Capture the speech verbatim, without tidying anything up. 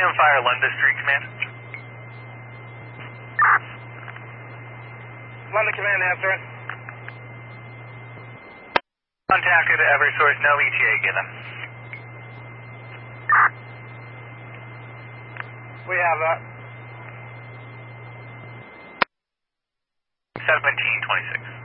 Cam Fire, London Street Command. London Command answering. Contacted Eversource, no E T A given. We have that. seventeen twenty-six.